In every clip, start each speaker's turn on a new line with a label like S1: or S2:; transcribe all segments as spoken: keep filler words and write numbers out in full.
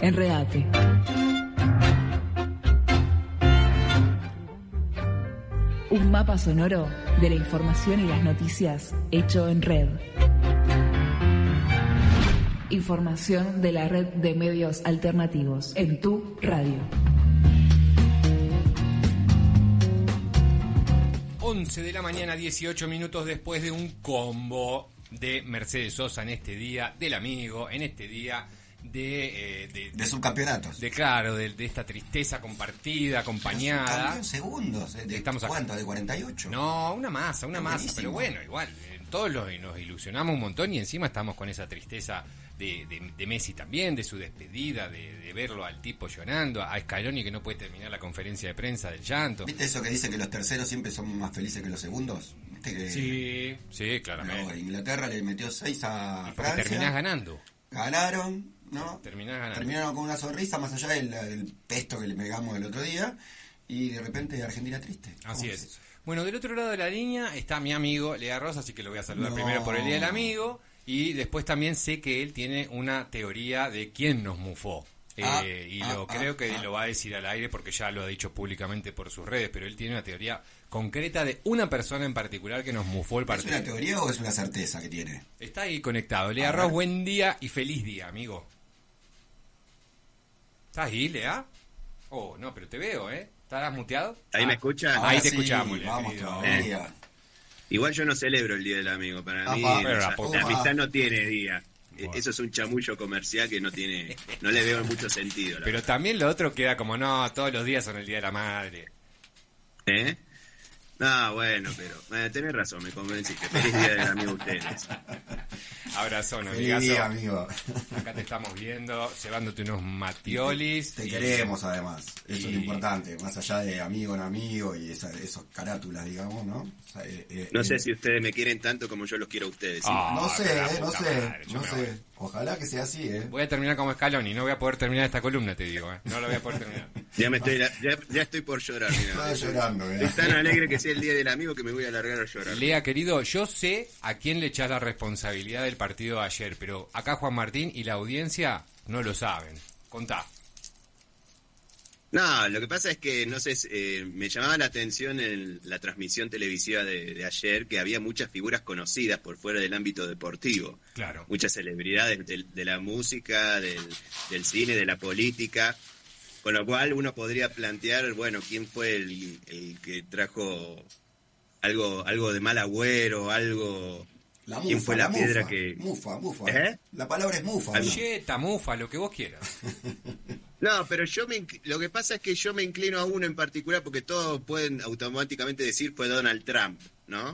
S1: Enredate. Un mapa sonoro de la información y las noticias hecho en red. Información de la red de medios alternativos en tu radio.
S2: once de la mañana, dieciocho minutos después de un combo de Mercedes Sosa en este día, del amigo, en este día de... Eh, de,
S3: de subcampeonatos.
S2: De claro, de, de esta tristeza compartida, acompañada.
S3: Cambió en segundos. ¿De
S2: Estamos
S3: cuánto? ¿De cuarenta y ocho?
S2: No, una masa, una
S3: Está
S2: masa.
S3: buenísimo.
S2: Pero bueno, igual, eh, todos los, nos ilusionamos un montón y encima estamos con esa tristeza de, de, de Messi también, de su despedida, de, de verlo al tipo llorando, a Scaloni que no puede terminar la conferencia de prensa del llanto.
S3: ¿Viste eso que dice que los terceros siempre son más felices que los segundos? ¿Viste que
S2: Sí, sí, claramente.
S3: no, Inglaterra le metió seis a
S2: Y porque
S3: Francia.
S2: terminás ganando.
S3: Ganaron, ¿no?
S2: Terminás ganando.
S3: Terminaron con una sonrisa más allá del, del pesto que le pegamos el otro día. Y de repente Argentina triste.
S2: Así
S3: ¿Cómo
S2: es.
S3: eso?
S2: Bueno, del otro lado de la línea está mi amigo Lea Rosa, así que lo voy a saludar
S3: No.
S2: primero por el Día del Amigo. Y después también sé que él tiene una teoría de quién nos mufó.
S3: Ah,
S2: eh, y
S3: ah,
S2: lo
S3: ah,
S2: creo que
S3: ah.
S2: lo va a decir al aire porque ya lo ha dicho públicamente por sus redes, pero él tiene una teoría concreta de una persona en particular que nos mufó el
S3: ¿Es
S2: partido.
S3: una teoría o es una certeza que tiene?
S2: Está ahí conectado. Lea
S3: A
S2: Ross,
S3: ver.
S2: buen día y feliz día, amigo. ¿Estás ahí, Lea? Oh, no, pero te veo, ¿eh? ¿Estás muteado?
S4: ¿Ahí
S2: Ah,
S4: me escuchan?
S2: Ahí
S3: Ahora
S2: te
S3: sí,
S2: escuchamos, Lea,
S3: Vamos
S2: querido.
S3: todavía.
S4: Igual yo no celebro el Día del Amigo. Para
S3: Apa,
S4: mí
S2: pero
S4: la,
S2: la puta.
S4: la amistad no tiene día.
S2: Bueno.
S4: Eso es un chamullo comercial que no tiene, no le veo mucho sentido. la
S2: Pero también lo otro queda como, no, todos los días son el Día de la Madre.
S4: verdad. ¿Eh? No, bueno, pero eh, tenés razón, me convenciste. Feliz Día del Amigo a ustedes.
S2: Abrazón,
S3: Feliz
S2: amigazo.
S3: día, amigo.
S2: Acá te estamos viendo, llevándote unos matiolis.
S3: Te
S2: y-
S3: queremos, además. Eso
S2: y-
S3: es lo importante. Más allá de amigo en amigo y esa, esos carátulas, digamos, ¿no? O sea, eh, eh,
S4: No
S3: eh,
S4: sé si ustedes me quieren tanto como yo los quiero a ustedes. ¿sí?
S2: Ah,
S3: No sé,
S2: pero la
S3: eh, no
S2: puta
S3: sé.
S2: madre, yo
S3: No
S2: me
S3: sé.
S2: voy.
S3: Ojalá que sea así, ¿eh?
S2: Voy a terminar como Scaloni, no voy a poder terminar esta columna, te digo, ¿eh? No la voy a poder terminar.
S4: Ya me estoy, ya, ya estoy por llorar. Mirá.
S3: Estoy llorando, ¿eh?
S4: Estoy tan alegre que sea el Día del Amigo que me voy a largar a llorar.
S2: Lea, querido, yo sé a quién le echás la responsabilidad del partido de ayer, pero acá Juan Martín y la audiencia no lo saben. Contá.
S4: No, lo que pasa es que, no sé, eh, me llamaba la atención en la transmisión televisiva de, de ayer que había muchas figuras conocidas por fuera del ámbito deportivo.
S2: Claro.
S4: Muchas celebridades de, de la música, del, del cine, de la política. Con lo cual uno podría plantear, bueno, quién fue el, el que trajo algo algo de mal agüero, algo...
S3: La mufa,
S4: ¿Quién fue la,
S3: la
S4: piedra
S3: mufa,
S4: que...?
S3: Mufa, mufa.
S4: ¿Eh?
S3: La palabra es mufa. ¿no?
S2: Yeta, mufa, lo que vos quieras.
S4: No, pero yo me inc- lo que pasa es que yo me inclino a uno en particular porque todos pueden automáticamente decir fue Donald Trump, ¿no?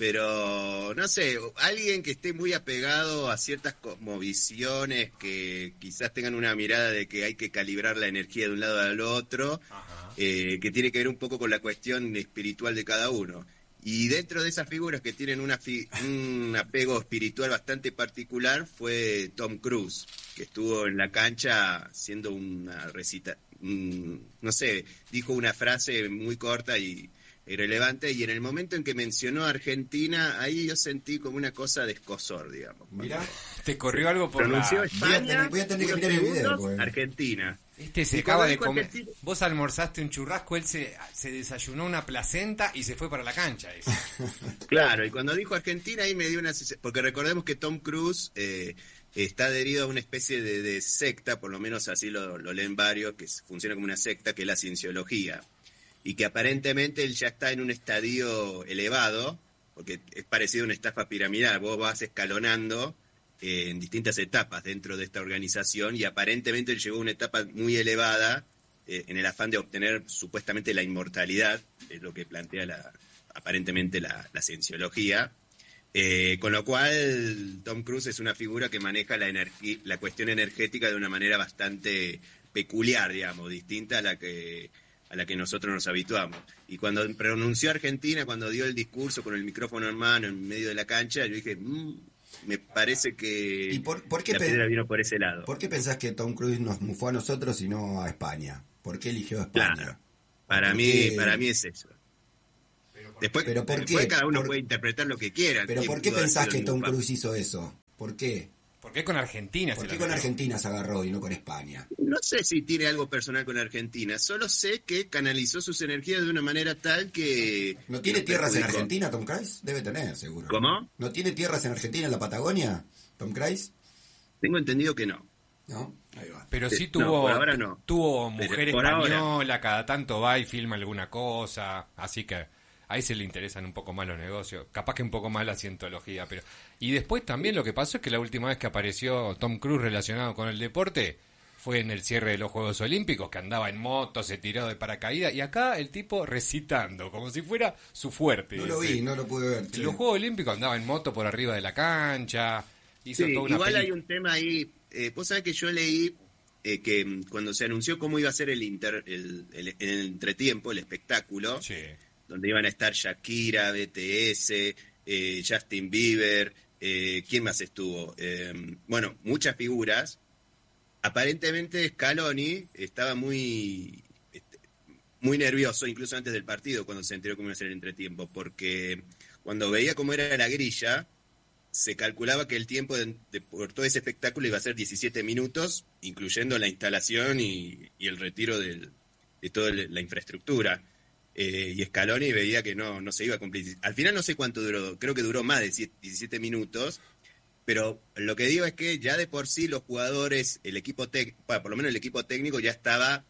S4: Pero, no sé, alguien que esté muy apegado a ciertas cosmovisiones, que quizás tengan una mirada de que hay que calibrar la energía de un lado al otro,
S2: Ajá.
S4: eh, que tiene que ver un poco con la cuestión espiritual de cada uno. Y dentro de esas figuras que tienen una fi- un apego espiritual bastante particular fue Tom Cruise, que estuvo en la cancha haciendo una recita, un- no sé, dijo una frase muy corta y irrelevante, y en el momento en que mencionó a Argentina, ahí yo sentí como una cosa de escozor, digamos.
S3: Mirá.
S2: Te corrió algo por
S4: Pronunció
S2: la...
S4: España,
S3: Voy a tener- voy a tener que
S4: unos
S3: mirar el video,
S4: segundos,
S3: pues.
S4: Argentina.
S2: Este se
S4: Y
S2: acaba
S4: cuando
S2: de
S4: dijo
S2: comer.
S4: Argentina-
S2: Vos almorzaste un churrasco, él se, se desayunó una placenta y se fue para la cancha. ese.
S4: Claro, y cuando dijo Argentina ahí me dio una... sens- Porque recordemos que Tom Cruise eh, está adherido a una especie de, de secta, por lo menos así lo, lo leen varios, que s- funciona como una secta, que es la cienciología. Y que aparentemente él ya está en un estadio elevado, porque es parecido a una estafa piramidal. Vos vas escalonando eh, en distintas etapas dentro de esta organización y aparentemente él llegó a una etapa muy elevada eh, en el afán de obtener supuestamente la inmortalidad, es lo que plantea la, aparentemente la, la cienciología. Eh, con lo cual Tom Cruise es una figura que maneja la, energi- la cuestión energética de una manera bastante peculiar, digamos, distinta a la que a la que nosotros nos habituamos. Y cuando pronunció Argentina, cuando dio el discurso con el micrófono en mano en medio de la cancha, yo dije, mmm, me parece que
S3: ¿Y por, por qué
S4: la
S3: pe-
S4: piedra vino por ese lado.
S3: ¿Por qué pensás que Tom Cruise nos mufó a nosotros y no a España? ¿Por qué eligió a España?
S4: Claro. Para
S3: ¿Por
S4: mí,
S3: qué?
S4: para mí es eso. Después,
S3: ¿Pero por
S4: después
S3: qué?
S4: cada uno
S3: Por-
S4: puede interpretar lo que quiera.
S3: Pero
S4: ¿Quién
S3: ¿por qué
S4: pudo haber
S3: pensás
S4: sido
S3: que
S4: el
S3: Tom
S4: Mufa?
S3: Cruise hizo eso? ¿Por qué?
S2: ¿Por qué con Argentina?
S3: ¿Por
S2: se
S3: qué
S2: la
S3: con
S2: metió?
S3: Argentina se agarró y no con España?
S4: No sé si tiene algo personal con Argentina, solo sé que canalizó sus energías de una manera tal que...
S3: ¿No tiene
S4: que
S3: tierras en
S4: perjudicó.
S3: Argentina, Tom Cruise? Debe tener, seguro.
S4: ¿Cómo?
S3: ¿No tiene tierras en Argentina, en la Patagonia, Tom Cruise?
S4: Tengo entendido que no.
S3: ¿No? Ahí va.
S2: Pero sí
S4: No,
S2: tuvo,
S4: por ahora no.
S2: tuvo
S4: Pero
S2: mujer
S4: por ahora.
S2: española, cada tanto va y filma alguna cosa, así que ahí se le interesan un poco más los negocios, capaz que un poco más la cientología, pero y después también lo que pasó es que la última vez que apareció Tom Cruise relacionado con el deporte fue en el cierre de los Juegos Olímpicos, que andaba en moto, se tiró de paracaídas, y acá el tipo recitando, como si fuera su fuerte.
S3: No lo
S2: ese.
S3: vi, no lo pude ver.
S2: En
S3: che.
S2: los Juegos Olímpicos andaba en moto por arriba de la cancha, hizo
S4: Sí,
S2: toda una
S4: igual
S2: peli-
S4: hay un tema ahí. Eh, vos sabés que yo leí eh, que mm, cuando se anunció cómo iba a ser el, inter, el, el, el entretiempo, el espectáculo,
S2: Sí.
S4: donde iban a estar Shakira, B T S, eh, Justin Bieber, eh, ¿quién más estuvo? Eh, bueno, muchas figuras. Aparentemente Scaloni estaba muy este, muy nervioso, incluso antes del partido, cuando se enteró cómo iba a ser el entretiempo, porque cuando veía cómo era la grilla, se calculaba que el tiempo de, de- por todo ese espectáculo iba a ser diecisiete minutos, incluyendo la instalación y, y el retiro del- de toda la infraestructura. Eh, y Scaloni veía que no, no se iba a cumplir. Al final no sé cuánto duró, creo que duró más de diecisiete minutos, pero lo que digo es que ya de por sí los jugadores, el equipo técnico, por lo menos el equipo técnico ya estaba,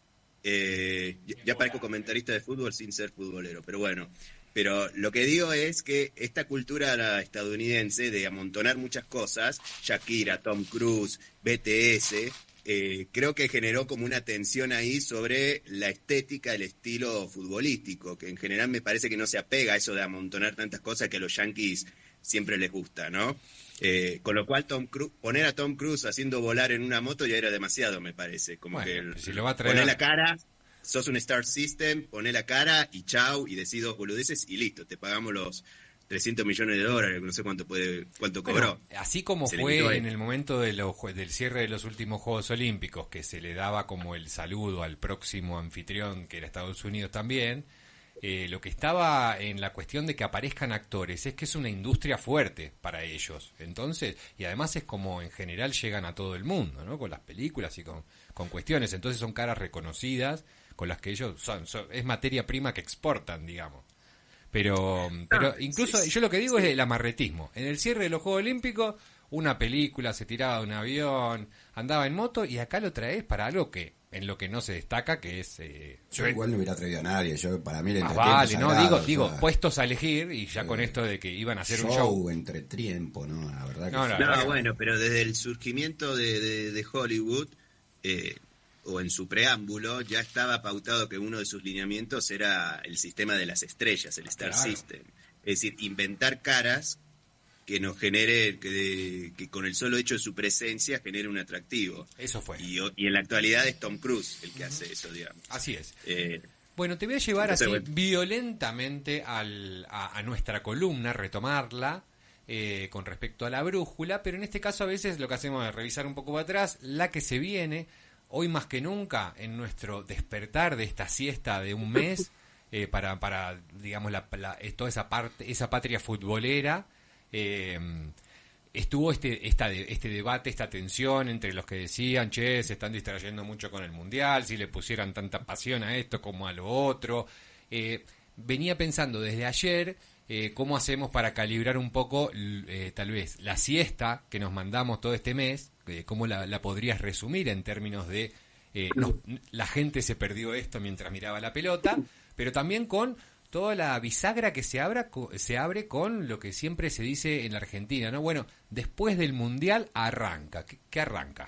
S4: eh, ya, ya parezco comentarista de fútbol sin ser futbolero, pero bueno. Pero lo que digo es que esta cultura estadounidense de amontonar muchas cosas, Shakira, Tom Cruise, B T S, eh, creo que generó como una tensión ahí sobre la estética, el estilo futbolístico, que en general me parece que no se apega a eso de amontonar tantas cosas que a los Yankees siempre les gusta, ¿no? Eh, con lo cual Tom Cruise, poner a Tom Cruise haciendo volar en una moto ya era demasiado, me parece. Como
S2: Bueno,
S4: que el-
S2: si lo va a traer
S4: poné
S2: a-
S4: la cara, sos un Star System, poné la cara y chau, y decís dos boludeces y listo, te pagamos los trescientos millones de dólares, no sé cuánto puede cuánto cobró.
S2: Bueno, así como
S4: Se limitó
S2: fue
S4: ahí.
S2: en el momento de los jue- del cierre de los últimos Juegos Olímpicos, que se le daba como el saludo al próximo anfitrión, que era Estados Unidos también, eh, lo que estaba en la cuestión de que aparezcan actores es que es una industria fuerte para ellos. Entonces, y además es como en general llegan a todo el mundo, ¿no? Con las películas y con, con cuestiones. Entonces son caras reconocidas con las que ellos son, son- es materia prima que exportan, digamos. Pero, pero incluso
S4: sí, sí.
S2: yo lo que digo es el amarretismo. En el cierre de los Juegos Olímpicos, una película, se tiraba de un avión, andaba en moto, y acá lo traes para algo que en lo que no se destaca, que es... Eh,
S3: Yo igual no hubiera atrevido a nadie. Yo, para mí el
S2: más
S3: entretiempo
S2: vale,
S3: es
S2: ¿no?
S3: sagrado,
S2: Digo,
S3: o
S2: digo,
S3: sea,
S2: puestos a elegir, y ya con
S3: eh,
S2: esto de que iban a hacer
S3: show,
S2: un show...
S3: entretiempo, ¿no? La verdad que
S2: No,
S3: sí.
S2: la
S4: No,
S2: verdad que-
S4: bueno, pero desde el surgimiento de, de- de Hollywood, eh, o en su preámbulo, ya estaba pautado que uno de sus lineamientos era el sistema de las estrellas, el Star
S3: Claro.
S4: System. Es decir, inventar caras que nos genere, que, que con el solo hecho de su presencia genere un atractivo.
S2: Eso fue.
S4: Y, o- y en la actualidad es Tom Cruise el que hace eso, digamos.
S2: Así es.
S4: Eh,
S2: Bueno, te voy a llevar
S4: Entonces,
S2: así
S4: bueno.
S2: violentamente al, a, a nuestra columna, retomarla eh, con respecto a la brújula, pero en este caso a veces lo que hacemos es revisar un poco para atrás, la que se viene, hoy más que nunca, en nuestro despertar de esta siesta de un mes, eh, para, para, digamos, la, la- eh, toda esa parte, esa patria futbolera, eh, estuvo este esta de- este debate, esta tensión entre los que decían, che, se están distrayendo mucho con el Mundial, si le pusieran tanta pasión a esto como a lo otro. Eh, venía pensando desde ayer eh, cómo hacemos para calibrar un poco, l- eh, tal vez, la siesta que nos mandamos todo este mes, eh, cómo la, la podrías resumir en términos de, eh, no, la gente se perdió esto mientras miraba la pelota, pero también con toda la bisagra que se abra co- se abre con lo que siempre se dice en la Argentina, ¿no? Bueno, después del Mundial arranca. ¿Qué, qué arranca?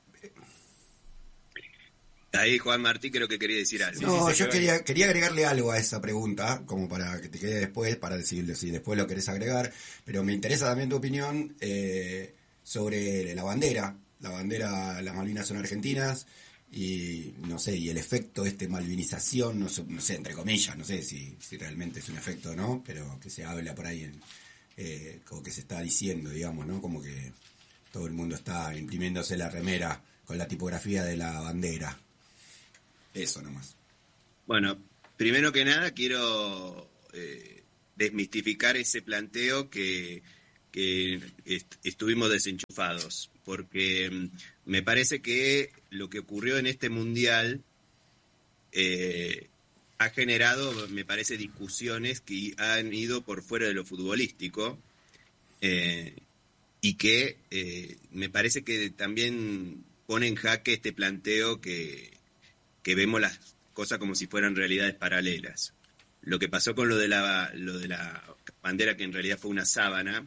S4: ahí Juan Martí creo que quería decir algo.
S3: No,
S2: sí, se
S3: yo
S2: quedó
S3: quería, quería agregarle algo a esa pregunta, como para que te quede después, para decirle si después lo querés agregar, pero me interesa también tu opinión eh, sobre la bandera. La bandera, las Malvinas son argentinas, y no sé, y el efecto este malvinización, no sé, no sé, entre comillas, no sé si, si realmente es un efecto o no, pero que se habla por ahí, en, eh, como que se está diciendo, digamos, ¿no? Como que todo el mundo está imprimiéndose la remera con la tipografía de la bandera. Eso nomás.
S4: Bueno, primero que nada quiero eh, desmistificar ese planteo que que est- estuvimos desenchufados, porque mm, me parece que lo que ocurrió en este mundial eh, ha generado, me parece, discusiones que han ido por fuera de lo futbolístico eh, y que eh, me parece que también pone en jaque este planteo que, que vemos las cosas como si fueran realidades paralelas. Lo que pasó con lo de la, lo de la bandera, que en realidad fue una sábana,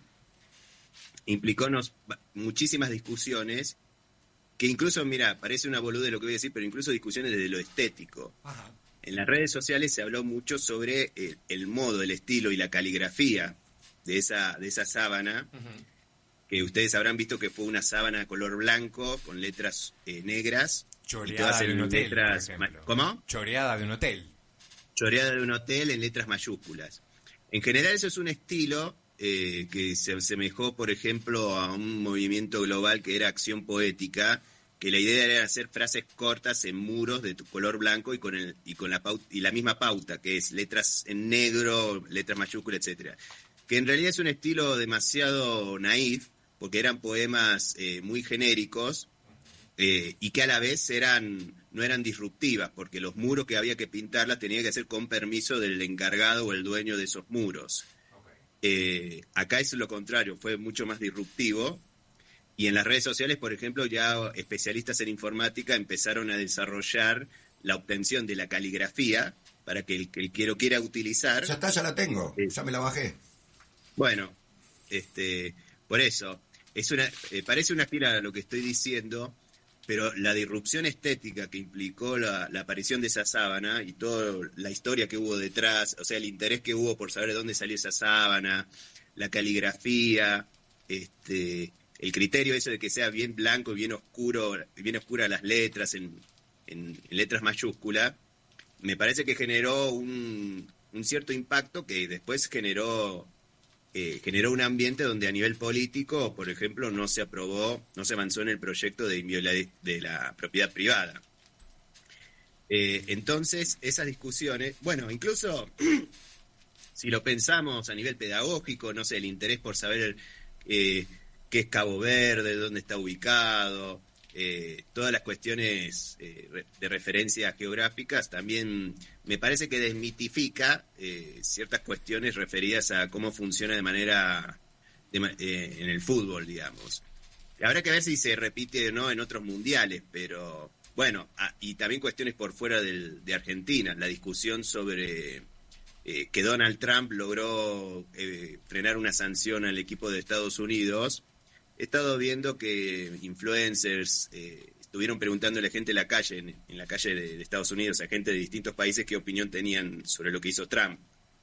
S4: implicó nos, muchísimas discusiones, que incluso, mira, parece una boludez lo que voy a decir, pero incluso discusiones desde lo estético. Ajá. En las redes sociales se habló mucho sobre el, el modo, el estilo y la caligrafía de esa, de esa sábana, uh-huh. que ustedes habrán visto que fue una sábana color blanco con letras eh, negras.
S2: Choreada de un hotel, letras, por ejemplo.
S4: ¿Cómo?
S2: Choreada de un hotel.
S4: Choreada de un hotel en letras mayúsculas. En general eso es un estilo eh, que se asemejó, por ejemplo, a un movimiento global que era Acción Poética, que la idea era hacer frases cortas en muros de tu color blanco y con el y con la pauta, y la misma pauta, que es letras en negro, letras mayúsculas, etcétera. Que en realidad es un estilo demasiado naif, porque eran poemas eh, muy genéricos eh, y que a la vez eran no eran disruptivas, porque los muros que había que pintarlas tenía que hacer con permiso del encargado o el dueño de esos muros. Okay. Eh, acá es lo contrario, fue mucho más disruptivo. Y en las redes sociales, por ejemplo, ya especialistas en informática empezaron a desarrollar la obtención de la caligrafía para que el que el que lo quiera utilizar...
S3: Ya está, ya la tengo, eh, ya me la bajé.
S4: Bueno, este, por eso, es una eh, parece una gira lo que estoy diciendo, pero la disrupción estética que implicó la, la aparición de esa sábana y toda la historia que hubo detrás, o sea, el interés que hubo por saber de dónde salió esa sábana, la caligrafía, este... el criterio eso de que sea bien blanco y bien oscuro, bien oscuras las letras en, en, en letras mayúsculas, me parece que generó un, un cierto impacto que después generó eh, generó un ambiente donde a nivel político, por ejemplo, no se aprobó, no se avanzó en el proyecto de, inviola- de la propiedad privada. Eh, entonces, esas discusiones, bueno, incluso si lo pensamos a nivel pedagógico, no sé, el interés por saber... Eh, qué es Cabo Verde, dónde está ubicado, eh, todas las cuestiones eh, de referencias geográficas, también me parece que desmitifica eh, ciertas cuestiones referidas a cómo funciona de manera de, eh, en el fútbol, digamos. Habrá que ver si se repite o no en otros mundiales, pero bueno, ah, y también cuestiones por fuera del, de Argentina, la discusión sobre... Eh, que Donald Trump logró eh, frenar una sanción al equipo de Estados Unidos. He estado viendo que influencers eh, estuvieron preguntándole a gente en la calle, en, en la calle de, de Estados Unidos, a gente de distintos países qué opinión tenían sobre lo que hizo Trump.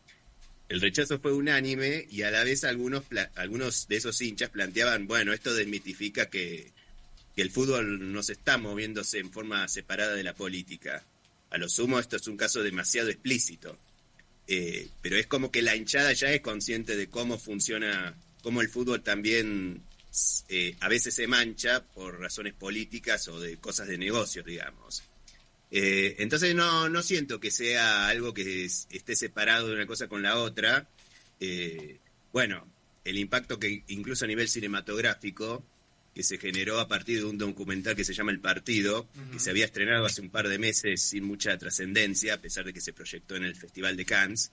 S4: El rechazo fue unánime y a la vez algunos pla- algunos de esos hinchas planteaban, bueno, esto desmitifica que, que el fútbol no se está moviéndose en forma separada de la política. A lo sumo esto es un caso demasiado explícito. Eh, pero es como que la hinchada ya es consciente de cómo funciona, cómo el fútbol también... Eh, a veces se mancha por razones políticas o de cosas de negocios, digamos. Eh, entonces no, no siento que sea algo que es, esté separado de una cosa con la otra. Eh, bueno, el impacto que incluso a nivel cinematográfico, que se generó a partir de un documental que se llama El Partido, uh-huh. que se había estrenado hace un par de meses sin mucha trascendencia, a pesar de que se proyectó en el Festival de Cannes,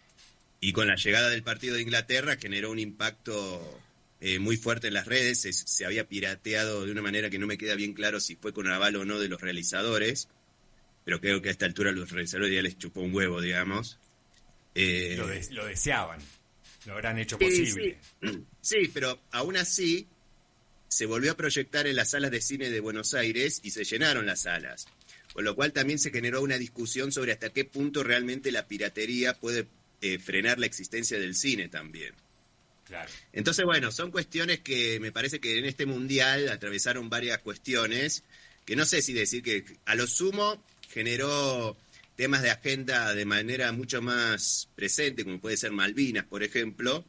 S4: y con la llegada del partido de Inglaterra generó un impacto... Eh, muy fuerte en las redes, se, se había pirateado de una manera que no me queda bien claro si fue con aval o no de los realizadores, pero creo que a esta altura los realizadores ya les chupó un huevo, digamos.
S2: Eh, lo, de, lo deseaban, lo habrán hecho posible.
S4: Sí, sí. sí, pero aún así se volvió a proyectar en las salas de cine de Buenos Aires y se llenaron las salas, con lo cual también se generó una discusión sobre hasta qué punto realmente la piratería puede eh, frenar la existencia del cine también. Claro. Entonces, bueno, son cuestiones que me parece que en este mundial atravesaron varias cuestiones, que no sé si decir que a lo sumo generó temas de agenda de manera mucho más presente, como puede ser Malvinas, por ejemplo,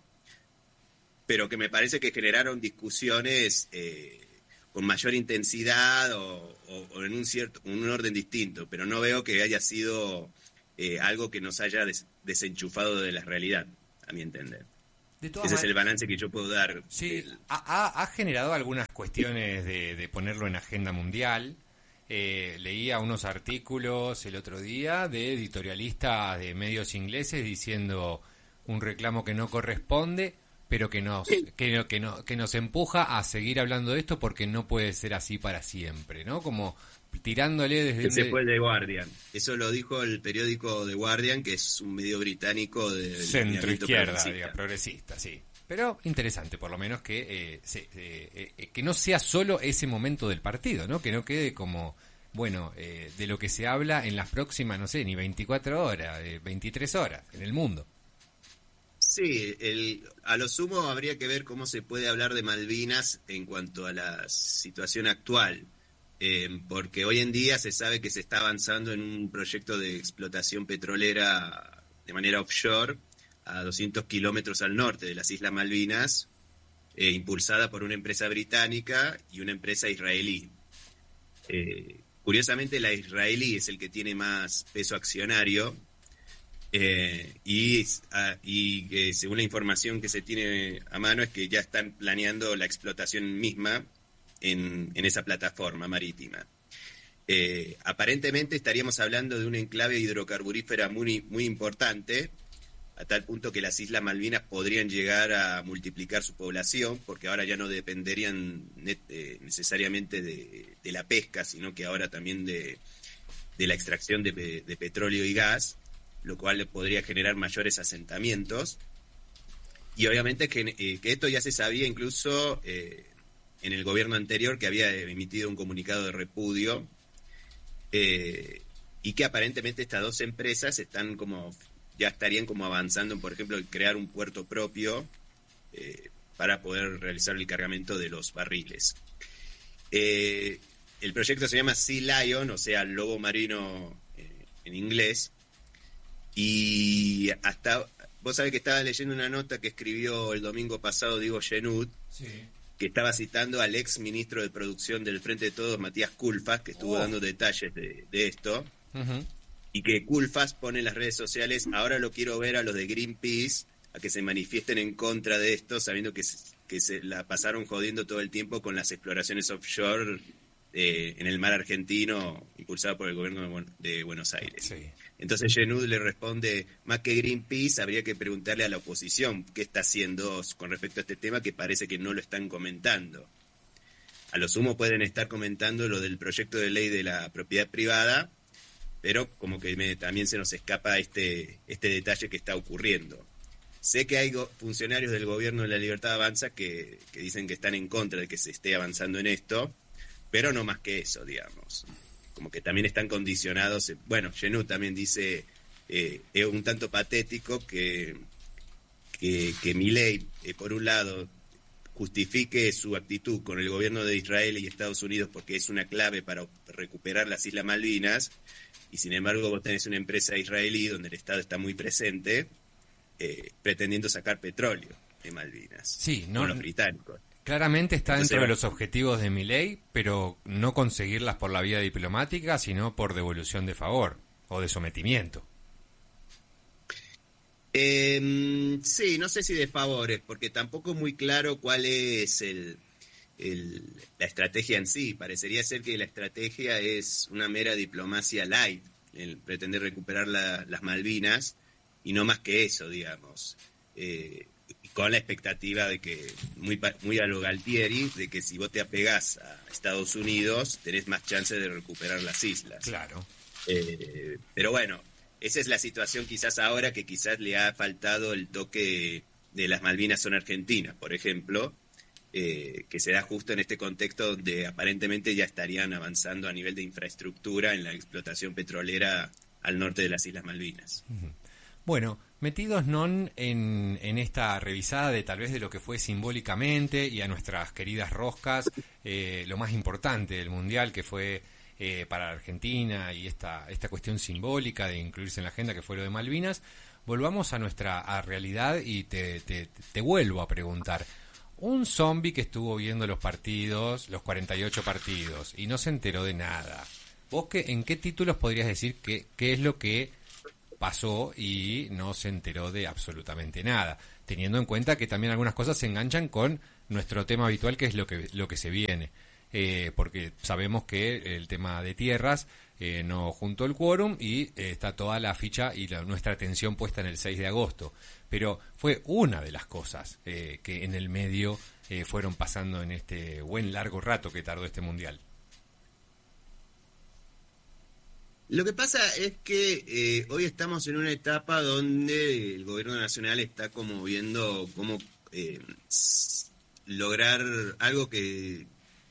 S4: pero que me parece que generaron discusiones eh, con mayor intensidad o, o, o en un cierto un orden distinto, pero no veo que haya sido eh, algo que nos haya des, desenchufado de la realidad, a mi entender.
S2: De todas
S4: Ese
S2: man-
S4: es el balance que yo puedo dar.
S2: Sí,
S4: del-
S2: ha, ha- ha generado algunas cuestiones de, de ponerlo en agenda mundial. Eh, leía unos artículos el otro día de editorialistas de medios ingleses diciendo un reclamo que no corresponde, pero que nos, que, no- que, no- que nos empuja a seguir hablando de esto porque no puede ser así para siempre, ¿no? Como tirándole desde...
S4: Ese
S2: de-
S4: fue The Guardian. Eso lo dijo el periódico The Guardian, que es un medio británico de
S2: centro-izquierda, diga, progresista, sí. Pero interesante, por lo menos, que eh, se- eh, eh, que no sea solo ese momento del partido, ¿no? Que no quede como, bueno, eh, de lo que se habla en las próximas, no sé, ni veinticuatro horas, eh, veintitrés horas en el mundo.
S4: Sí, el, a lo sumo habría que ver cómo se puede hablar de Malvinas en cuanto a la situación actual. Eh, porque hoy en día se sabe que se está avanzando en un proyecto de explotación petrolera de manera offshore a doscientos kilómetros al norte de las Islas Malvinas, eh, impulsada por una empresa británica y una empresa israelí. Eh, curiosamente, la israelí es el que tiene más peso accionario, eh, y, ah, y eh, según la información que se tiene a mano es que ya están planeando la explotación misma en, en esa plataforma marítima. Eh, aparentemente estaríamos hablando de un enclave hidrocarburífera muy, muy importante, a tal punto que las Islas Malvinas podrían llegar a multiplicar su población, porque ahora ya no dependerían net, eh, necesariamente de, de la pesca, sino que ahora también de, de la extracción de, de petróleo y gas, lo cual podría generar mayores asentamientos. Y obviamente que, eh, que esto ya se sabía incluso eh, en el gobierno anterior, que había emitido un comunicado de repudio, eh, y que aparentemente estas dos empresas están como ya estarían como avanzando en, por ejemplo, en crear un puerto propio eh, para poder realizar el cargamento de los barriles. Eh, el proyecto se llama Sea Lion, o sea, lobo marino eh, en inglés, y hasta, vos sabés que estaba leyendo una nota que escribió el domingo pasado Diego Genud,
S2: Sí.
S4: que estaba citando al ex ministro de Producción del Frente de Todos, Matías Culfas, que estuvo
S2: Oh.
S4: dando detalles de, de esto,
S2: Uh-huh.
S4: y que Culfas pone en las redes sociales: ahora lo quiero ver a los de Greenpeace, a que se manifiesten en contra de esto, sabiendo que, se- que se la pasaron jodiendo todo el tiempo con las exploraciones offshore eh, en el mar argentino, impulsado por el gobierno de, Buen- de Buenos Aires.
S2: Sí.
S4: Entonces Genud le responde: más que Greenpeace, habría que preguntarle a la oposición qué está haciendo con respecto a este tema, que parece que no lo están comentando. A lo sumo pueden estar comentando lo del proyecto de ley de la propiedad privada, pero como que me- también se nos escapa este, este detalle que está ocurriendo. Sé que hay go- funcionarios del gobierno de la Libertad Avanza que, que dicen que están en contra de que se esté avanzando en esto, pero no más que eso, digamos. Como que también están condicionados. eh, Bueno, Genud también dice, eh, es un tanto patético que, que, que Milei, eh, por un lado, justifique su actitud con el gobierno de Israel y Estados Unidos porque es una clave para recuperar las Islas Malvinas, y sin embargo vos tenés una empresa israelí donde el Estado está muy presente, eh, pretendiendo sacar petróleo de Malvinas,
S2: Sí, no-
S4: con los británicos.
S2: Claramente está
S4: Entonces,
S2: dentro de
S4: bueno.
S2: los objetivos de Milei, pero no conseguirlas por la vía diplomática, sino por devolución de favor o de sometimiento.
S4: Eh, sí, no sé si de favores, porque tampoco es muy claro cuál es el, el- la estrategia en sí. Parecería ser que la estrategia es una mera diplomacia light, el pretender recuperar la- las Malvinas, y no más que eso, digamos. Eh, con la expectativa de que, muy, pa- muy a lo Galtieri, de que si vos te apegás a Estados Unidos, tenés más chance de recuperar las islas.
S2: Claro.
S4: Eh, pero bueno, esa es la situación quizás ahora, que quizás le ha faltado el toque de las Malvinas son argentinas, por ejemplo, eh, que se da justo en este contexto donde aparentemente ya estarían avanzando a nivel de infraestructura en la explotación petrolera al norte de las Islas Malvinas.
S2: Bueno, metidos non en, en esta revisada de tal vez de lo que fue simbólicamente y a nuestras queridas roscas, eh, lo más importante del Mundial que fue eh, para la Argentina y esta, esta cuestión simbólica de incluirse en la agenda que fue lo de Malvinas, volvamos a nuestra a realidad y te, te, te vuelvo a preguntar. Un zombie que estuvo viendo los partidos, los cuarenta y ocho partidos, y no se enteró de nada. ¿Vos qué, en qué títulos podrías decir que, qué es lo que pasó y no se enteró de absolutamente nada, teniendo en cuenta que también algunas cosas se enganchan con nuestro tema habitual, que es lo que lo que se viene, eh, porque sabemos que el tema de tierras eh, no juntó el quórum y eh, está toda la ficha y la, nuestra atención puesta en el seis de agosto, pero fue una de las cosas eh, que en el medio eh, fueron pasando en este buen largo rato que tardó este mundial.
S4: Lo que pasa es que eh, hoy estamos en una etapa donde el gobierno nacional está como viendo cómo eh, lograr algo que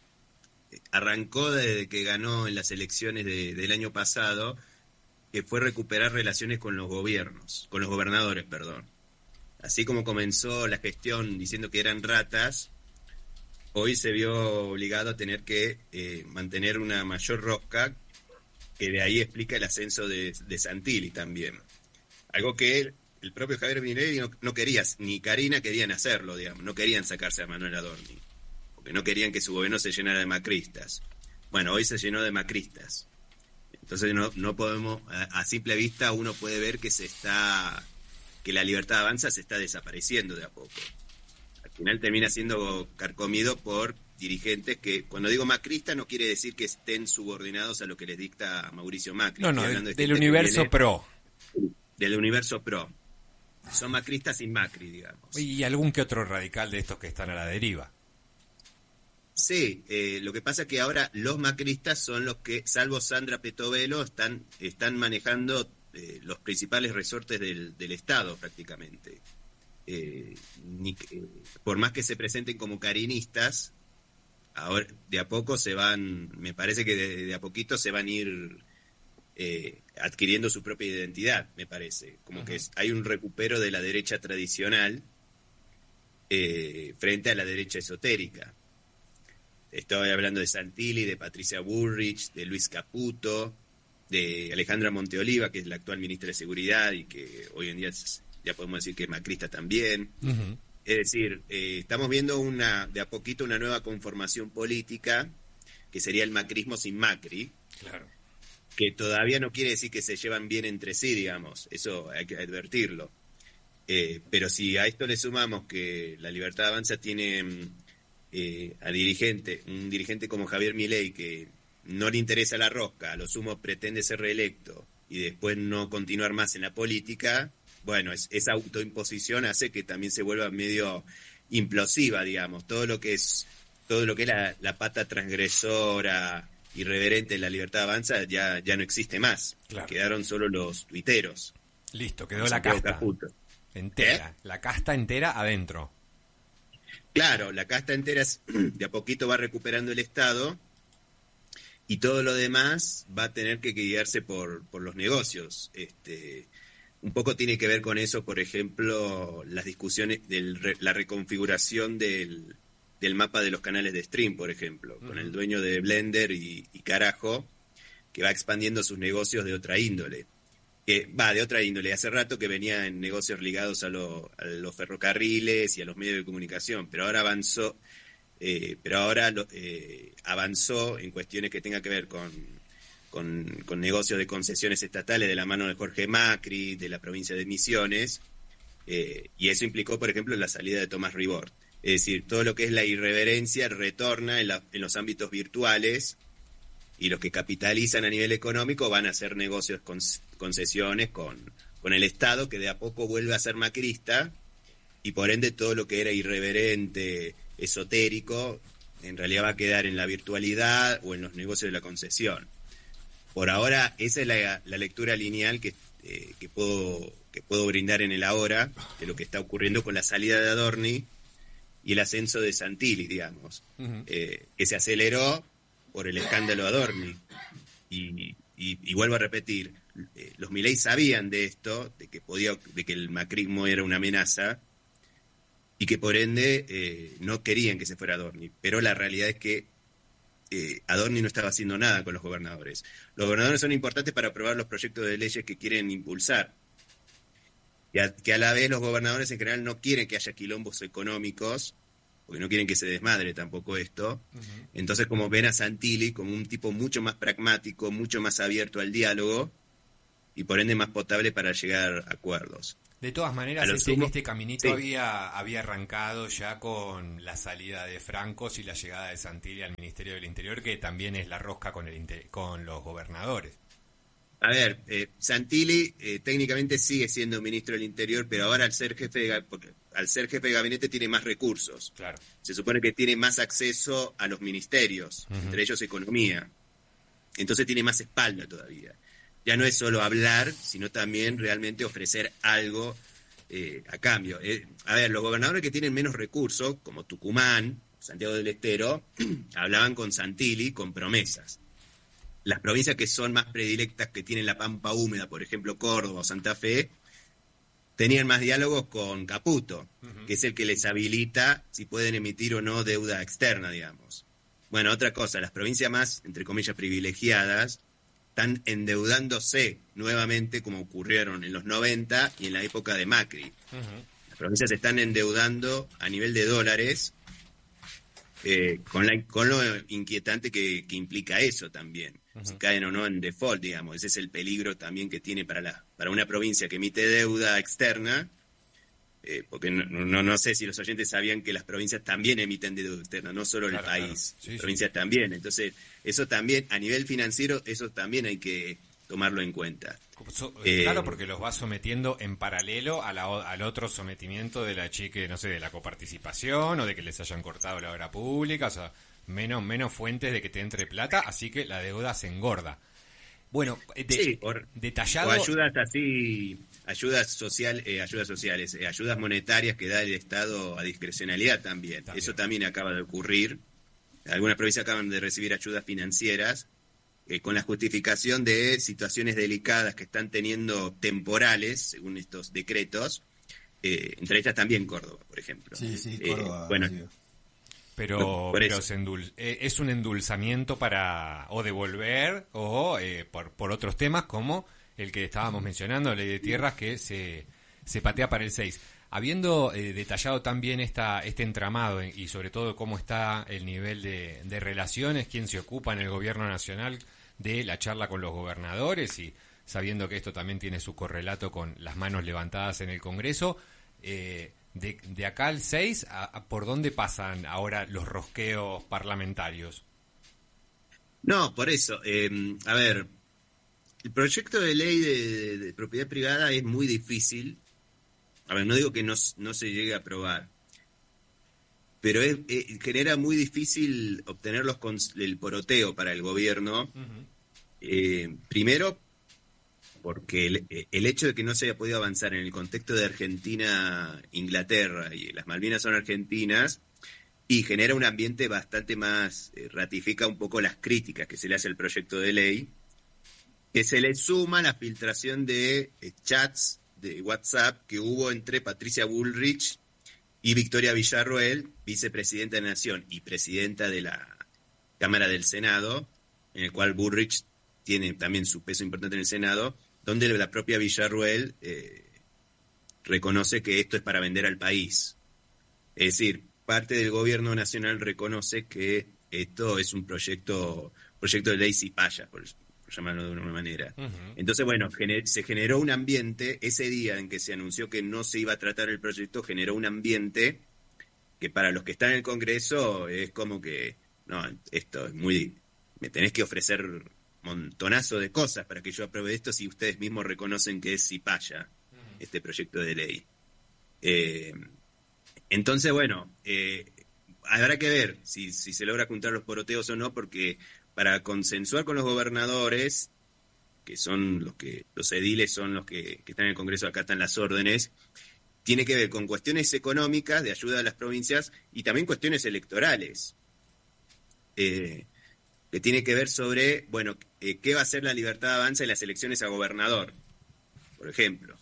S4: arrancó desde que ganó en las elecciones de, del año pasado, que fue recuperar relaciones con los gobiernos, con los gobernadores, perdón. Así como comenzó la gestión diciendo que eran ratas, hoy se vio obligado a tener que eh, mantener una mayor rosca, que de ahí explica el ascenso de, de Santilli también. Algo que el propio Javier Milei no, no quería, ni Karina querían hacerlo, digamos, no querían sacarse a Manuel Adorni, porque no querían que su gobierno se llenara de macristas. Bueno, hoy se llenó de macristas. Entonces no, no podemos, a, a simple vista uno puede ver que se está, que la Libertad Avanza se está desapareciendo de a poco. Al final termina siendo carcomido por dirigentes que, cuando digo macrista, no quiere decir que estén subordinados a lo que les dicta Mauricio Macri.
S2: No, no, de, del universo pro.
S4: Del universo pro. Son macristas sin Macri, digamos.
S2: Y algún que otro radical de estos que están a la deriva.
S4: Sí, eh, lo que pasa es que ahora los macristas son los que, salvo Sandra Petovelo, están, están manejando eh, los principales resortes del, del Estado prácticamente. Eh, ni, eh, por más que se presenten como carinistas, ahora de a poco se van, me parece que de, de a poquito se van a ir eh, adquiriendo su propia identidad, me parece. Como uh-huh. que es, hay un recupero de la derecha tradicional eh, frente a la derecha esotérica. Estoy hablando de Santilli, de Patricia Bullrich, de Luis Caputo, de Alejandra Monteoliva, que es la actual ministra de Seguridad y que hoy en día es, ya podemos decir que es macrista también. Uh-huh. Es decir, eh, estamos viendo una de a poquito una nueva conformación política que sería el macrismo sin Macri.
S2: Claro.
S4: Que todavía no quiere decir que se llevan bien entre sí, digamos. Eso hay que advertirlo. Eh, pero si a esto le sumamos que la Libertad Avanza tiene eh, a dirigente, un dirigente como Javier Milei que no le interesa la rosca, a lo sumo pretende ser reelecto y después no continuar más en la política. Bueno, es, esa autoimposición hace que también se vuelva medio implosiva, digamos. Todo lo que es todo lo que es la, la pata transgresora, irreverente en la Libertad Avanza ya, ya no existe más. Claro. Quedaron solo los tuiteros.
S2: Listo, quedó la casta Caputo. entera. ¿Eh? La casta entera adentro.
S4: Claro, la casta entera es, de a poquito va recuperando el Estado y todo lo demás va a tener que guiarse por, por los negocios. Este... Un poco tiene que ver con eso, por ejemplo, las discusiones de la reconfiguración del, del mapa de los canales de stream, por ejemplo, uh-huh. con el dueño de Blender y, y Carajo, que va expandiendo sus negocios de otra índole. Que va, de otra índole. Hace rato que venía en negocios ligados a, lo, a los ferrocarriles y a los medios de comunicación, pero ahora avanzó, eh, pero ahora lo, eh, avanzó en cuestiones que tengan que ver con... Con, con negocios de concesiones estatales de la mano de Jorge Macri, de la provincia de Misiones, eh, y eso implicó, por ejemplo, la salida de Tomás Ribord. Es decir, todo lo que es la irreverencia retorna en, la, en los ámbitos virtuales, y los que capitalizan a nivel económico van a hacer negocios con concesiones con, con el Estado, que de a poco vuelve a ser macrista, y por ende todo lo que era irreverente, esotérico, en realidad va a quedar en la virtualidad o en los negocios de la concesión. Por ahora, esa es la, la lectura lineal que, eh, que, puedo, que puedo brindar en el ahora de lo que está ocurriendo con la salida de Adorni y el ascenso de Santilli, digamos, uh-huh. eh, que se aceleró por el escándalo Adorni. Y, y, y vuelvo a repetir, eh, los Milei sabían de esto, de que, podía, de que el macrismo era una amenaza y que por ende eh, no querían que se fuera Adorni. Pero la realidad es que Eh, Adorni no estaba haciendo nada con los gobernadores. Los gobernadores son importantes para aprobar los proyectos de leyes que quieren impulsar. Y a, que a la vez los gobernadores en general no quieren que haya quilombos económicos, porque no quieren que se desmadre tampoco esto. Uh-huh. Entonces, como ven a Santilli como un tipo mucho más pragmático, mucho más abierto al diálogo, y por ende más potable para llegar a acuerdos.
S2: De todas maneras, este, sumo, este caminito sí. había, había arrancado ya con la salida de Francos y la llegada de Santilli al Ministerio del Interior, que también es la rosca con, el, con los gobernadores.
S4: A ver, eh, Santilli eh, técnicamente sigue siendo ministro del Interior, pero ahora al ser jefe de, porque al ser jefe de gabinete tiene más recursos.
S2: Claro.
S4: Se supone que tiene más acceso a los ministerios, uh-huh. entre ellos economía. Entonces tiene más espalda todavía. Ya no es solo hablar, sino también realmente ofrecer algo eh, a cambio. Eh, a ver, los gobernadores que tienen menos recursos, como Tucumán, Santiago del Estero, hablaban con Santilli con promesas. Las provincias que son más predilectas, que tienen la pampa húmeda, por ejemplo Córdoba o Santa Fe, tenían más diálogos con Caputo, uh-huh. que es el que les habilita si pueden emitir o no deuda externa, digamos. Bueno, otra cosa, las provincias más, entre comillas, privilegiadas, están endeudándose nuevamente como ocurrieron en los noventa y en la época de Macri. Uh-huh. Las provincias se están endeudando a nivel de dólares, eh, con, la, con lo inquietante que, que implica eso también. Uh-huh. Si caen o no en default, digamos. Ese es el peligro también que tiene para, la, para una provincia que emite deuda externa, eh, porque no, no, no sé si los oyentes sabían que las provincias también emiten deuda externa, no solo claro, el país, claro. sí, las provincias sí. también. Entonces, eso también, a nivel financiero, eso también hay que tomarlo en cuenta.
S2: Eh, claro, porque los va sometiendo en paralelo a la, al otro sometimiento de la chique, no sé, de la coparticipación o de que les hayan cortado la obra pública, o sea, menos, menos fuentes de que te entre plata, así que la deuda se engorda. Bueno, de,
S4: sí, por,
S2: detallado...
S4: O ayudas así, ayudas, social, eh, ayudas sociales, eh, ayudas monetarias que da el Estado a discrecionalidad también. también. Eso también acaba de ocurrir. Algunas provincias acaban de recibir ayudas financieras eh, con la justificación de situaciones delicadas que están teniendo temporales, según estos decretos, eh, entre ellas también Córdoba, por ejemplo.
S3: Sí, sí, Córdoba.
S4: Eh, bueno,
S3: sí.
S2: Pero, pero es, endul- es un endulzamiento para o devolver o eh, por, por otros temas como el que estábamos mencionando, ley de tierras, que se, se patea para el seis. Habiendo eh, detallado también esta, este entramado y sobre todo cómo está el nivel de, de relaciones, quién se ocupa en el gobierno nacional de la charla con los gobernadores y sabiendo que esto también tiene su correlato con las manos levantadas en el Congreso, eh, de, de acá al seis, a, a, ¿por dónde pasan ahora los rosqueos parlamentarios?
S4: No, por eso, eh, a ver, el proyecto de ley de, de, de propiedad privada es muy difícil. A ver, no digo que no, no se llegue a aprobar, pero es, es, genera muy difícil obtener los cons- el poroteo para el gobierno. Uh-huh. Eh, primero, porque el, el hecho de que no se haya podido avanzar en el contexto de Argentina-Inglaterra, y las Malvinas son argentinas, y genera un ambiente bastante más, eh, ratifica un poco las críticas que se le hace al proyecto de ley, que se le suma la filtración de eh, chats de WhatsApp que hubo entre Patricia Bullrich y Victoria Villarroel, vicepresidenta de la Nación y presidenta de la Cámara del Senado, en el cual Bullrich tiene también su peso importante en el Senado, donde la propia Villarroel eh, reconoce que esto es para vender al país. Es decir, parte del gobierno nacional reconoce que esto es un proyecto proyecto de ley cipaya, por llamarlo de una manera. Uh-huh. Entonces, bueno, gener- se generó un ambiente, ese día en que se anunció que no se iba a tratar el proyecto, generó un ambiente que para los que están en el Congreso es como que, no, esto es muy, me tenés que ofrecer montonazo de cosas para que yo apruebe esto si ustedes mismos reconocen que es cipaya, uh-huh, este proyecto de ley. Eh, entonces, bueno, eh, habrá que ver si, si se logra juntar los poroteos o no, porque para consensuar con los gobernadores, que son los que, los ediles son los que, que están en el Congreso, acatan las órdenes, tiene que ver con cuestiones económicas de ayuda a las provincias y también cuestiones electorales, eh, que tiene que ver sobre, bueno, eh, qué va a hacer la Libertad Avanza en las elecciones a gobernador, por ejemplo.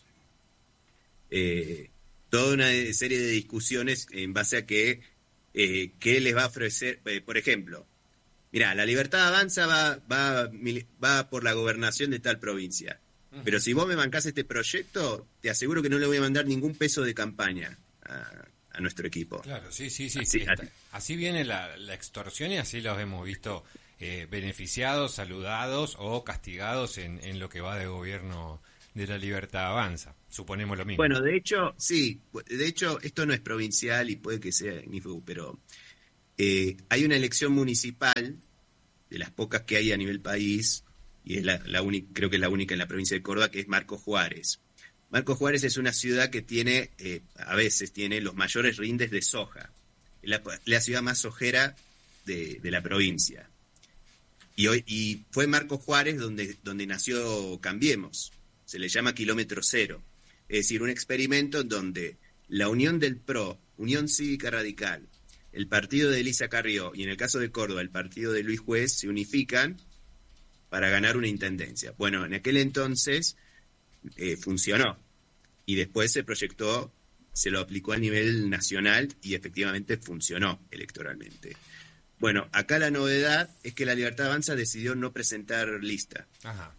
S4: Eh, toda una serie de discusiones en base a que, eh, qué les va a ofrecer, eh, por ejemplo, mirá, la Libertad Avanza va, va, va por la gobernación de tal provincia. Uh-huh. Pero si vos me bancás este proyecto, te aseguro que no le voy a mandar ningún peso de campaña a, a nuestro equipo.
S2: Claro, sí, sí, sí.
S4: Así,
S2: sí. Así viene la, la extorsión y así los hemos visto eh, beneficiados, saludados o castigados en, en lo que va de gobierno de La Libertad Avanza. Suponemos lo mismo.
S4: Bueno, de hecho, sí, de hecho esto no es provincial y puede que sea ignífugo, pero eh, hay una elección municipal, de las pocas que hay a nivel país, y es la, la única, creo que es la única en la provincia de Córdoba, que es Marcos Juárez. Marcos Juárez es una ciudad que tiene, eh, a veces tiene los mayores rindes de soja. Es la, la ciudad más sojera de, de la provincia. Y hoy y fue Marcos Juárez donde, donde nació Cambiemos. Se le llama kilómetro cero. Es decir, un experimento en donde la unión del P R O, Unión Cívica Radical, el partido de Elisa Carrió y en el caso de Córdoba el partido de Luis Juez se unifican para ganar una intendencia. Bueno, en aquel entonces eh, funcionó y después se proyectó, se lo aplicó a nivel nacional y efectivamente funcionó electoralmente. Bueno, acá la novedad es que La Libertad Avanza decidió no presentar lista.
S2: Ajá.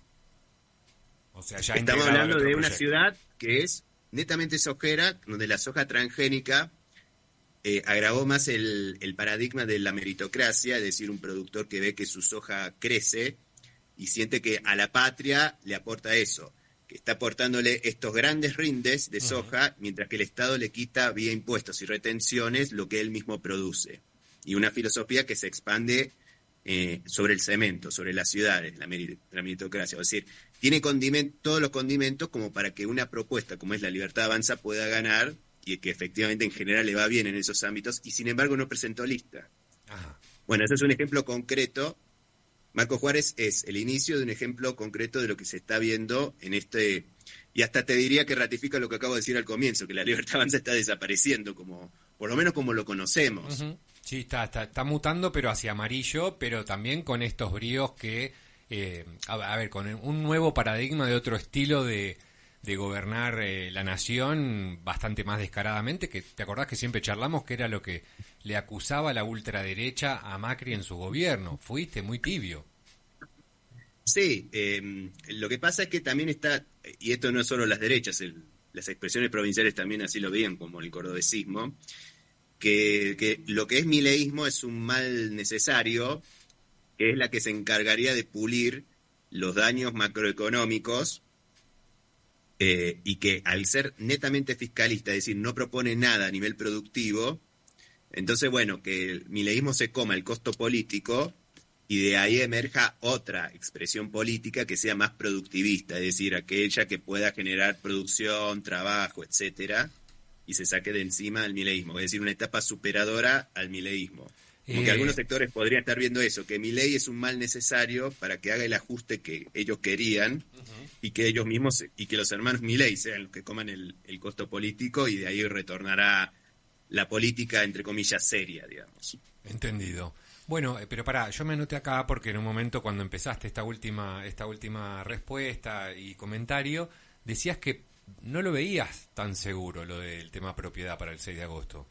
S2: O sea, ya
S4: estamos hablando de una
S2: proyecto.
S4: ciudad que es netamente sojera, donde la soja transgénica eh, agravó más el, el paradigma de la meritocracia, es decir, un productor que ve que su soja crece y siente que a la patria le aporta eso, que está aportándole estos grandes rindes de soja, uh-huh. mientras que el Estado le quita vía impuestos y retenciones lo que él mismo produce. Y una filosofía que se expande eh, sobre el cemento, sobre las ciudades, la, merit- la meritocracia. Es decir, tiene condiment- todos los condimentos como para que una propuesta como es La Libertad Avanza pueda ganar y que efectivamente en general le va bien en esos ámbitos y sin embargo no presentó lista.
S2: Ajá.
S4: Bueno, ese es un ejemplo concreto. Marcos Juárez es el inicio de un ejemplo concreto de lo que se está viendo en este... Y hasta te diría que ratifica lo que acabo de decir al comienzo, que La Libertad Avanza está desapareciendo, como por lo menos como lo conocemos.
S2: Uh-huh. Sí, está, está, está mutando, pero hacia amarillo, pero también con estos bríos que... Eh, a, a ver, con un nuevo paradigma de otro estilo de, de gobernar eh, la nación bastante más descaradamente, que te acordás que siempre charlamos que era lo que le acusaba la ultraderecha a Macri en su gobierno. Fuiste muy tibio.
S4: Sí, eh, lo que pasa es que también está, y esto no es solo las derechas, el, las expresiones provinciales también así lo veían, como el cordobesismo, que, que lo que es mileísmo es un mal necesario, que es la que se encargaría de pulir los daños macroeconómicos eh, y que al ser netamente fiscalista, es decir, no propone nada a nivel productivo, entonces, bueno, que el mileísmo se coma el costo político y de ahí emerja otra expresión política que sea más productivista, es decir, aquella que pueda generar producción, trabajo, etcétera, y se saque de encima el mileísmo, es decir, una etapa superadora al mileísmo. Como que
S2: Eh,
S4: algunos sectores podrían estar viendo eso, que Milei es un mal necesario para que haga el ajuste que ellos querían uh-huh. y que ellos mismos, y que los hermanos Milei sean los que coman el, el costo político y de ahí retornará la política, entre comillas, seria, digamos.
S2: Entendido. Bueno, pero pará, yo me anoté acá porque en un momento cuando empezaste esta última, esta última respuesta y comentario, decías que no lo veías tan seguro lo del tema propiedad para el seis de agosto.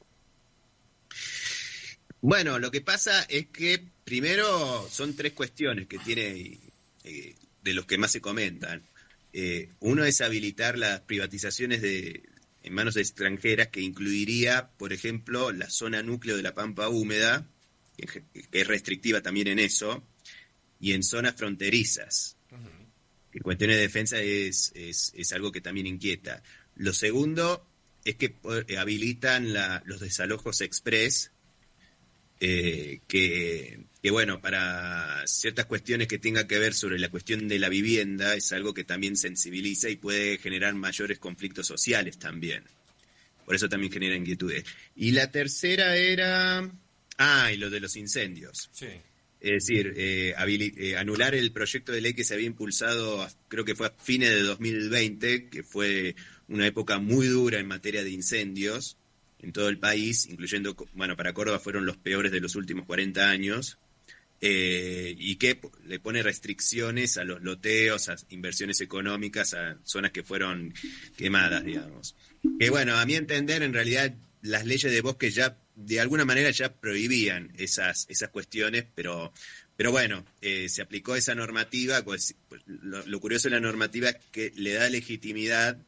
S4: Bueno, lo que pasa es que primero son tres cuestiones que tiene eh, de los que más se comentan. Eh, uno es habilitar las privatizaciones de en manos extranjeras, que incluiría, por ejemplo, la zona núcleo de la Pampa Húmeda, que, que es restrictiva también en eso, y en zonas fronterizas. Uh-huh. Que cuestiones de defensa es, es, es algo que también inquieta. Lo segundo es que eh, habilitan la, los desalojos express, Eh, que, que bueno, para ciertas cuestiones que tengan que ver sobre la cuestión de la vivienda es algo que también sensibiliza y puede generar mayores conflictos sociales también. Por eso también genera inquietudes. Y la tercera era... Ah, y lo de los incendios.
S2: Sí.
S4: Es decir, eh, habili- eh, anular el proyecto de ley que se había impulsado, creo que fue a fines de dos mil veinte, que fue una época muy dura en materia de incendios en todo el país, incluyendo, bueno, para Córdoba fueron los peores de los últimos cuarenta años, eh, y que le pone restricciones a los loteos, a inversiones económicas, a zonas que fueron quemadas, digamos. Que bueno, a mi entender, en realidad, las leyes de bosque ya, de alguna manera, ya prohibían esas, esas cuestiones, pero, pero bueno, eh, se aplicó esa normativa, pues, lo, lo curioso de la normativa es que le da legitimidad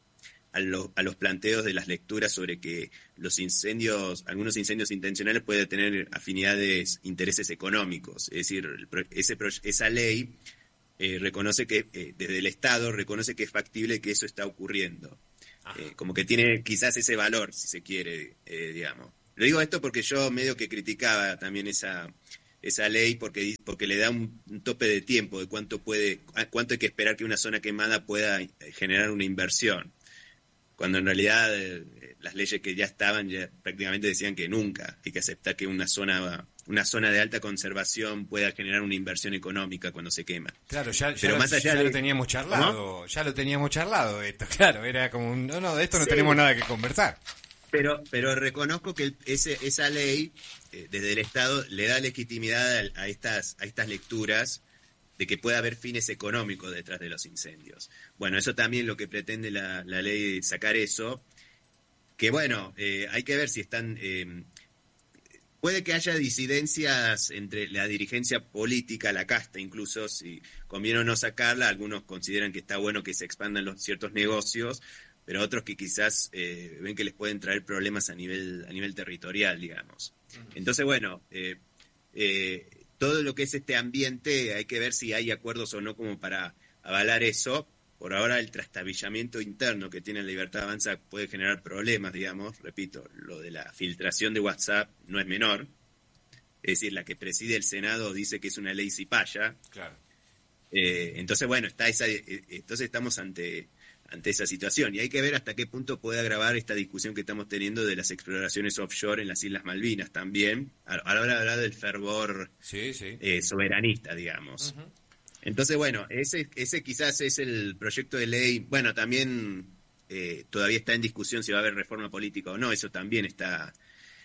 S4: a, lo, a los planteos de las lecturas sobre que los incendios, algunos incendios intencionales pueden tener afinidades, intereses económicos. Es decir, el, ese, esa ley eh, reconoce que, eh, desde el Estado, reconoce que es factible que eso está ocurriendo. Eh, como que tiene quizás ese valor, si se quiere, eh, digamos. Lo digo esto porque yo medio que criticaba también esa esa ley porque porque le da un, un tope de tiempo de cuánto puede cuánto hay que esperar que una zona quemada pueda generar una inversión, cuando en realidad eh, las leyes que ya estaban ya prácticamente decían que nunca hay que aceptar que una zona una zona de alta conservación pueda generar una inversión económica cuando se quema.
S2: Claro, ya, ya,
S4: Pero
S2: lo,
S4: más allá
S2: ya
S4: de...
S2: lo teníamos charlado, ¿Cómo? ya lo teníamos charlado esto, claro, era como un, no, no, de esto no
S4: sí.
S2: tenemos nada que conversar.
S4: Pero pero reconozco que el, ese esa ley eh, desde el Estado le da legitimidad a, a estas a estas lecturas de que pueda haber fines económicos detrás de los incendios. Bueno, eso también lo que pretende la, la ley, sacar eso, que bueno, eh, hay que ver si están... Eh, puede que haya disidencias entre la dirigencia política, la casta incluso, si conviene o no sacarla. Algunos consideran que está bueno que se expandan los ciertos negocios, pero otros que quizás eh, ven que les pueden traer problemas a nivel a nivel territorial, digamos. Entonces, bueno, eh, eh, todo lo que es este ambiente, hay que ver si hay acuerdos o no como para avalar eso. Por ahora el trastabillamiento interno que tiene Libertad Avanza puede generar problemas, digamos. Repito, lo de la filtración de WhatsApp no es menor. Es decir, la que preside el Senado dice que es una ley cipaya.
S2: Claro.
S4: Eh, entonces, bueno, está esa, eh, entonces estamos ante... ante esa situación, y hay que ver hasta qué punto puede agravar esta discusión que estamos teniendo de las exploraciones offshore en las Islas Malvinas también, a la hora de hablar del fervor
S2: sí, sí.
S4: Eh, soberanista, digamos. Uh-huh. Entonces, bueno, ese ese quizás es el proyecto de ley. Bueno, también eh, todavía está en discusión si va a haber reforma política o no, eso también está...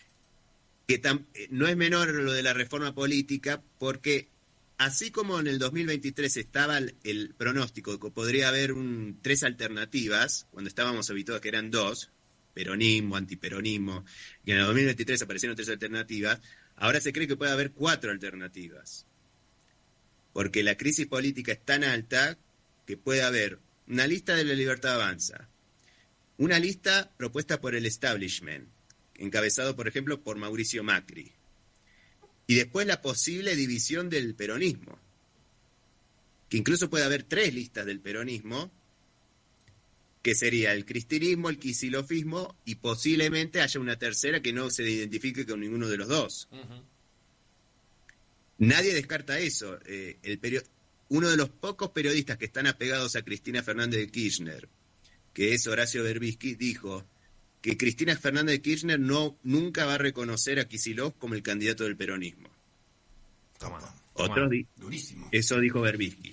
S4: que tam, no es menor lo de la reforma política, porque... así como en el dos mil veintitrés estaba el, el pronóstico de que podría haber un, tres alternativas, cuando estábamos habituados que eran dos, peronismo, antiperonismo, y en el dos mil veintitrés aparecieron tres alternativas, ahora se cree que puede haber cuatro alternativas. Porque la crisis política es tan alta que puede haber una lista de la Libertad Avanza, una lista propuesta por el establishment, encabezado, por ejemplo, por Mauricio Macri, y después la posible división del peronismo, que incluso puede haber tres listas del peronismo, que sería el cristinismo, el kicilofismo, y posiblemente haya una tercera que no se identifique con ninguno de los dos. Uh-huh. Nadie descarta eso. Eh, el perio- uno de los pocos periodistas que están apegados a Cristina Fernández de Kirchner, que es Horacio Berbisky, dijo que Cristina Fernández de Kirchner no, nunca va a reconocer a Kicillof como el candidato del peronismo.
S3: Toma,
S4: Otros di-
S3: durísimo.
S4: Eso dijo Berbisky.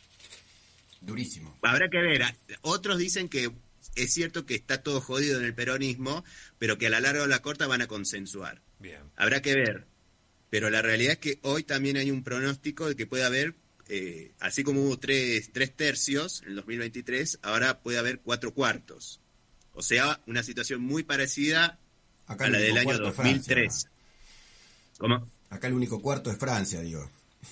S3: Durísimo.
S4: Habrá que ver. Otros dicen que es cierto que está todo jodido en el peronismo, pero que a la larga o la corta van a consensuar.
S2: Bien.
S4: Habrá que ver. Pero la realidad es que hoy también hay un pronóstico de que puede haber, eh, así como hubo tres, tres tercios en el dos mil veintitrés, ahora puede haber cuatro cuartos. O sea, una situación muy parecida Acá a la del año dos mil tres. Francia, ¿no? ¿Cómo?
S3: Acá el único cuarto es Francia, digo.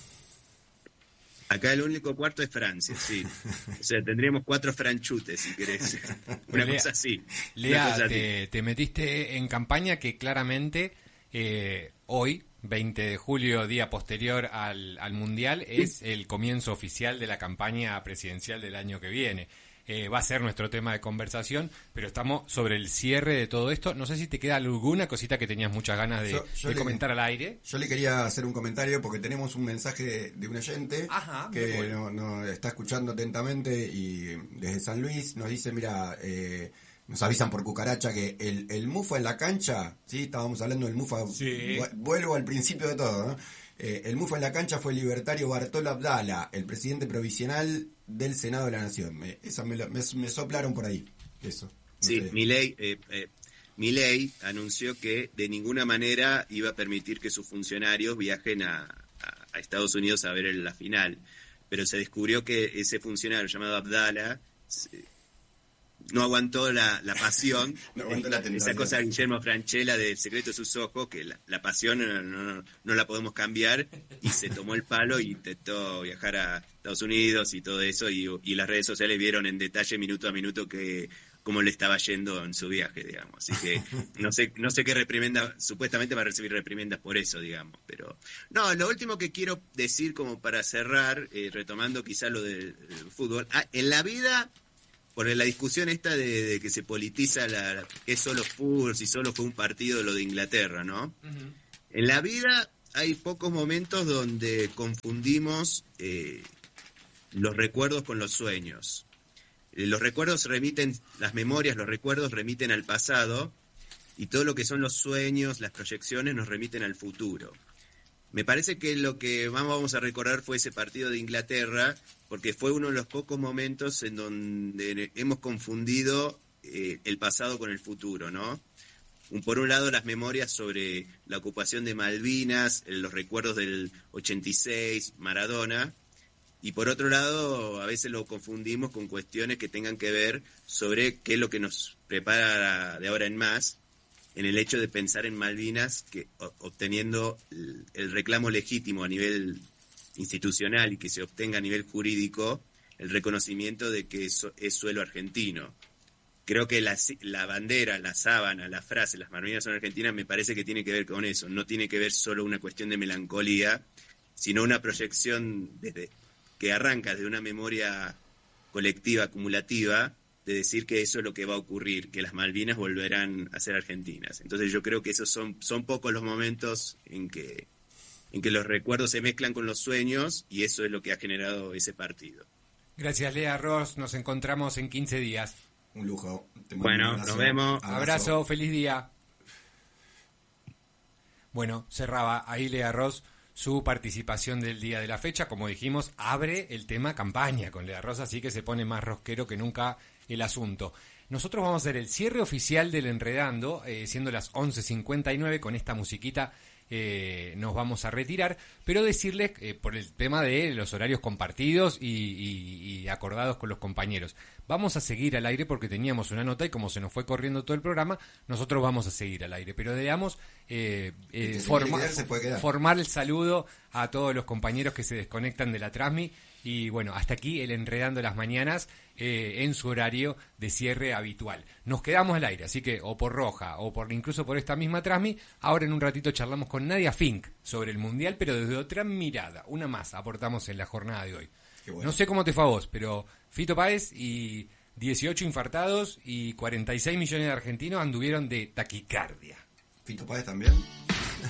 S4: Acá el único cuarto es Francia, sí. O sea, tendríamos cuatro franchutes, si querés. Una Lea, cosa así.
S2: Lea,
S4: cosa
S2: te,
S4: así.
S2: te metiste en campaña que claramente eh, hoy, veinte de julio, día posterior al, al Mundial, es el comienzo oficial de la campaña presidencial del año que viene. Eh, va a ser nuestro tema de conversación, pero estamos sobre el cierre de todo esto. No sé si te queda alguna cosita que tenías muchas ganas de,
S3: yo, yo
S2: de
S3: le,
S2: comentar al aire.
S3: Yo le quería hacer un comentario porque tenemos un mensaje de, de un oyente
S2: Ajá,
S3: que
S2: bueno.
S3: nos no, está escuchando atentamente y desde San Luis nos dice, mira, eh, nos avisan por cucaracha que el, el Mufa en la cancha, sí, estábamos hablando del Mufa,
S2: sí.
S3: Vuelvo al principio de todo, ¿no? Eh, el Mufa en la cancha fue el libertario Bartolo Abdala, el presidente provisional del Senado de la Nación. Me, esa me, me, me soplaron por ahí. Eso. No
S4: sí,
S3: sé.
S4: Milei, eh, eh, Milei anunció que de ninguna manera iba a permitir que sus funcionarios viajen a, a, a Estados Unidos a ver la final. Pero se descubrió que ese funcionario llamado Abdala eh, no aguantó la, la pasión,
S3: no aguantó la
S4: esa cosa de Guillermo Francella de El secreto de sus ojos, que la, la pasión no, no, no la podemos cambiar, y se tomó el palo y intentó viajar a Estados Unidos y todo eso, y, y las redes sociales vieron en detalle minuto a minuto que cómo le estaba yendo en su viaje, digamos. Así que no sé, no sé qué reprimenda, supuestamente va a recibir reprimendas por eso, digamos. Pero no, lo último que quiero decir como para cerrar, eh, retomando quizá lo del, del fútbol, ah, en la vida, por la discusión esta de, de que se politiza la, la, que es solo fútbol, si solo fue un partido lo de Inglaterra, ¿no? Uh-huh. En la vida hay pocos momentos donde confundimos eh, los recuerdos con los sueños. Los recuerdos remiten, las memorias, los recuerdos remiten al pasado y todo lo que son los sueños, las proyecciones nos remiten al futuro. Me parece que lo que más vamos a recordar fue ese partido de Inglaterra, porque fue uno de los pocos momentos en donde hemos confundido eh, el pasado con el futuro, ¿no? Por un lado, las memorias sobre la ocupación de Malvinas, los recuerdos del ochenta y seis, Maradona. Y por otro lado, a veces lo confundimos con cuestiones que tengan que ver sobre qué es lo que nos prepara de ahora en más, en el hecho de pensar en Malvinas, que obteniendo el, el reclamo legítimo a nivel institucional y que se obtenga a nivel jurídico el reconocimiento de que eso es suelo argentino. Creo que la, la bandera, la sábana, la frase, las Malvinas son argentinas, me parece que tiene que ver con eso. No tiene que ver solo una cuestión de melancolía, sino una proyección desde que arranca de una memoria colectiva, acumulativa, de decir que eso es lo que va a ocurrir, que las Malvinas volverán a ser argentinas. Entonces yo creo que esos son, son pocos los momentos en que, en que los recuerdos se mezclan con los sueños, y eso es lo que ha generado ese partido.
S2: Gracias, Lea Ross. Nos encontramos en quince días.
S3: Un lujo.
S4: Bueno,
S3: un
S4: nos vemos.
S2: Abrazo. Abrazo, feliz día. Bueno, cerraba ahí Lea Ross su participación del día de la fecha. Como dijimos, abre el tema campaña con Lea Ross, así que se pone más rosquero que nunca el asunto. Nosotros vamos a hacer el cierre oficial del Enredando, eh, siendo las once cincuenta y nueve, con esta musiquita. Eh, nos vamos a retirar, pero decirles eh, por el tema de los horarios compartidos y, y, y acordados con los compañeros, vamos a seguir al aire porque teníamos una nota y como se nos fue corriendo todo el programa, nosotros vamos a seguir al aire, pero debamos eh, eh, forma, formar el saludo a todos los compañeros que se desconectan de la Transmi. Y bueno, hasta aquí el Enredando las Mañanas eh, en su horario de cierre habitual. Nos quedamos al aire, así que o por Roja o por incluso por esta misma Transmi, ahora en un ratito charlamos con Nadia Fink sobre el Mundial, pero desde otra mirada. Una más aportamos en la jornada de hoy. Bueno. No sé cómo te fue a vos, pero Fito Páez y dieciocho infartados y cuarenta y seis millones de argentinos anduvieron de taquicardia.
S3: ¿Fito Páez también?